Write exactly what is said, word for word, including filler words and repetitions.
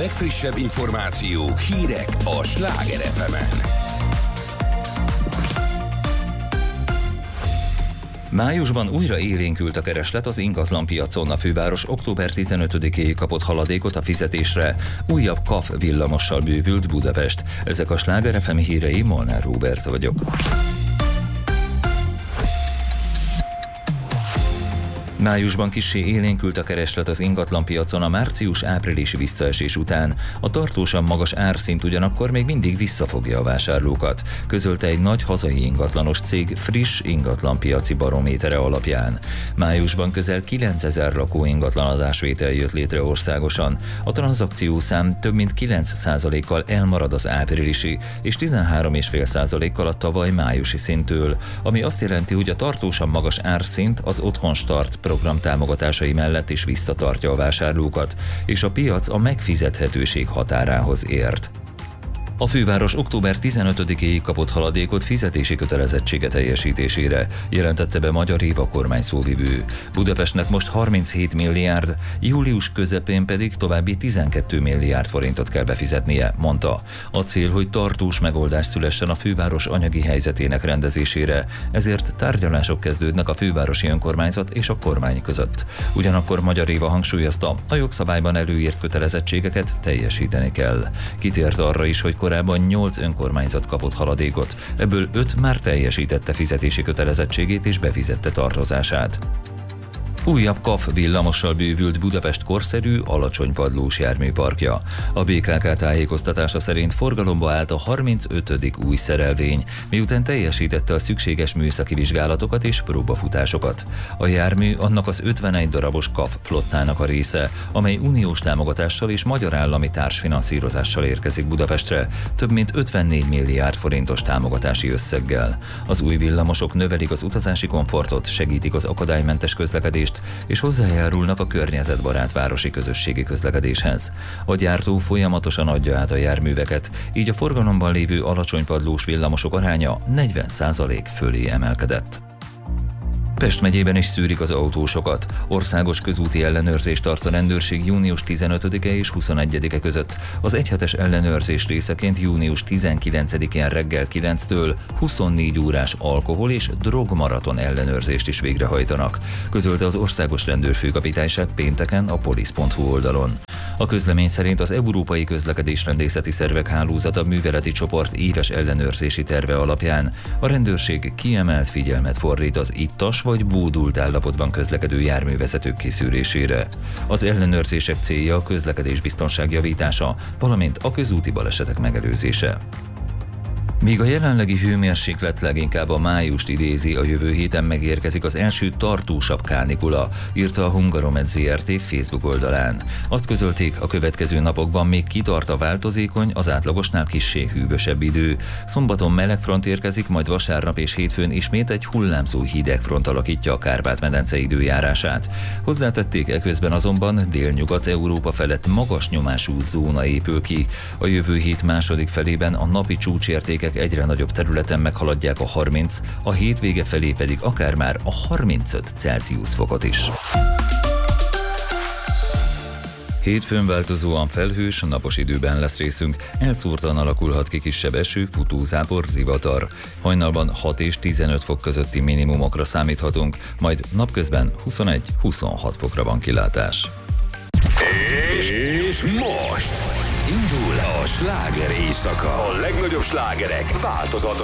legfrissebb információk, hírek a Sláger ef emen. Májusban újra élénkült a kereslet az ingatlanpiacon. A főváros október tizenötödikéig kapott haladékot a fizetésre. Újabb ká á ef villamossal bővült Budapest. Ezek a Sláger ef em hírei, Molnár Róbert vagyok. Májusban kissé élénkült a kereslet az ingatlanpiacon a március-áprilisi visszaesés után. A tartósan magas árszint ugyanakkor még mindig visszafogja a vásárlókat, közölte egy nagy hazai ingatlanos cég friss ingatlanpiaci barométere alapján. Májusban közel kilencezer lakó ingatlan adásvétel jött létre országosan. A tranzakciószám több mint kilenc százalékkal elmarad az áprilisi és tizenhárom egész öt százalékkal a tavaly májusi szinttől, ami azt jelenti, hogy a tartósan magas árszint az Otthonstart program támogatásai mellett is visszatartja a vásárlókat, és a piac a megfizethetőség határához ért. A főváros október tizenötödikéig kapott haladékot fizetési kötelezettsége teljesítésére, jelentette be Magyar Éva kormány szóvivő. Budapestnek most harminchét milliárd, július közepén pedig további tizenkét milliárd forintot kell befizetnie, mondta. A cél, hogy tartós megoldás szülessen a főváros anyagi helyzetének rendezésére, ezért tárgyalások kezdődnek a fővárosi önkormányzat és a kormány között. Ugyanakkor Magyar Éva hangsúlyozta, a jogszabályban előírt kötelezettségeket teljesíteni kell. Kitért arra is, hogy korábban nyolc önkormányzat kapott haladékot, ebből öt már teljesítette fizetési kötelezettségét és befizette tartozását. Újabb ká á ef villamossal bővült Budapest korszerű, alacsony padlós járműparkja. A bé ká ká tájékoztatása szerint forgalomba állt a harmincötödik új szerelvény, miután teljesítette a szükséges műszaki vizsgálatokat és próbafutásokat. A jármű annak az ötvenegy darabos ká á ef flottának a része, amely uniós támogatással és magyar állami társfinanszírozással érkezik Budapestre, több mint ötvennégy milliárd forintos támogatási összeggel. Az új villamosok növelik az utazási komfortot, segítik az akadálymentes közlekedést, és hozzájárulnak a környezetbarát városi közösségi közlekedéshez. A gyártó folyamatosan adja át a járműveket, így a forgalomban lévő alacsony padlós villamosok aránya negyven százalék fölé emelkedett. Pest megyében is szűrik az autósokat. Országos közúti ellenőrzést tart a rendőrség június tizenötödike és huszonegyedike között. Az egyhetes ellenőrzés részeként június tizenkilencedikén reggel kilenctől huszonnégy órás alkohol- és drogmaraton ellenőrzést is végrehajtanak, közölte az Országos Rendőrfőkapitányság pénteken a polisz pont hu oldalon. A közlemény szerint az Európai Közlekedésrendészeti Szervek Hálózata műveleti csoport éves ellenőrzési terve alapján a rendőrség kiemelt figyelmet fordít az ittas vagy bódult állapotban közlekedő járművezetők kiszűrésére. Az ellenőrzések célja a közlekedésbiztonság javítása, valamint a közúti balesetek megelőzése. Míg a jelenlegi hőmérséklet leginkább a májust idézi, a jövő héten megérkezik az első tartósabb kánikula, írta a Hungaromed zé er té Facebook oldalán. Azt közölték, a következő napokban még kitart a változékony, az átlagosnál kissé hűvösebb idő. Szombaton meleg front érkezik, majd vasárnap és hétfőn ismét egy hullámzó hideg front alakítja a Kárpát-medence időjárását. Hozzátették, eközben azonban Délnyugat-Európa felett magas nyomású zóna épül ki. A jövő hét második felében a napi csúcsértékek egyre nagyobb területen meghaladják a harminc, a hétvége felé pedig akár már a harmincöt Celsius fokot is. Hétfőn változóan felhős, napos időben lesz részünk, elszórtan alakulhat ki kisebb eső, futózápor, zivatar. Hajnalban hat és tizenöt fok közötti minimumokra számíthatunk, majd napközben huszonegy-huszonhat fokra van kilátás. És most indul a sláger éjszaka. A legnagyobb slágerek változatosan